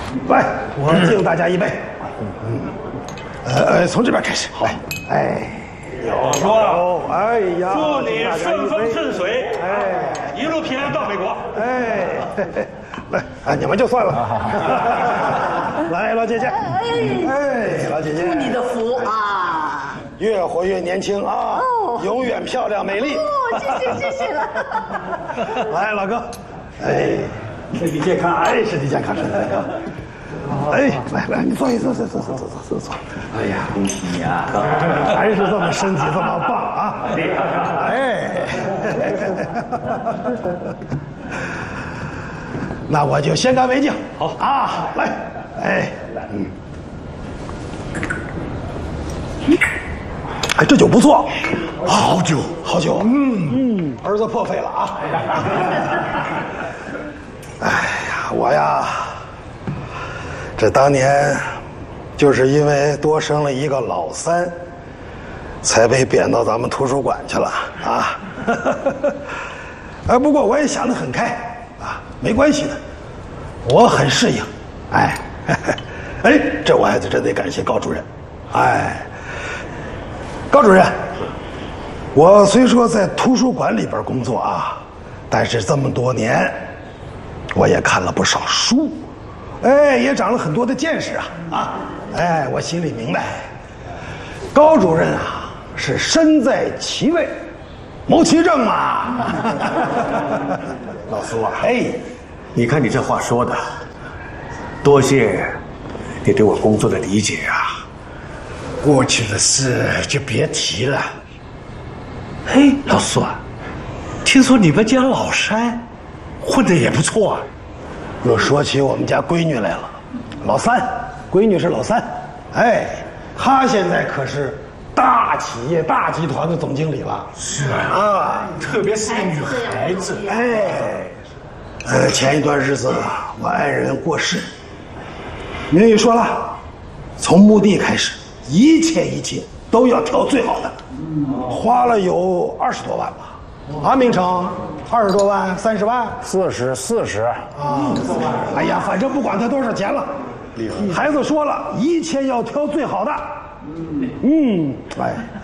来，我敬大家一杯。从这边开始。来，哎， 我说， 哎呀， 祝你顺风顺水， 哎， 一路平安到美国。 哎，来，啊，你们就算了。来，老姐姐，哎，老姐姐， 祝你的福啊！ 越活越年轻啊，永远漂亮美丽。 谢谢了。 来，老哥，哎，身体健康，哎，身体健康，身体健康。哎，来，你坐，坐。哎呀，恭喜你啊！还是这么身体这么棒啊！哎，那我就先干为敬。好啊，来，哎，哎，这酒不错，好酒，好酒。儿子破费了啊！哎呀，我呀。这当年，就是因为多生了一个老三，才被贬到咱们图书馆去了啊！哎，不过我也想得很开啊，没关系的，我很适应。哎，哎，这我还真得感谢高主任。哎，高主任，我虽说在图书馆里边工作啊，但是这么多年，我也看了不少书。哎，也长了很多的见识啊！哎，我心里明白，高主任啊是身在其位，谋其政嘛。 老苏啊， 哎， 你看你这话说的，多谢你对我工作的理解啊。过去的事就别提了。嘿，老苏啊，听说你们家老三混得也不错啊。 又说起我们家闺女来了，老三，闺女是老三，哎，她现在可是大企业、大集团的总经理了。 是啊，特别是个女孩子。 哎，前一段日子我爱人过世，明玉说了，从墓地开始，一切都要挑最好的，花了有20多万吧。啊，明成，20多万、30万、 40 啊！哎呀，反正不管他多少钱了，孩子说了，一切要挑最好的。哎。